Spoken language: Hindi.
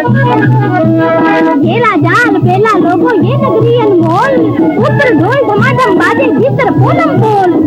येला जाल पेला लोगो ये नगरी अनमोल, पुत्र ढोल धमाधम बाजे भीतर पोलम पोल।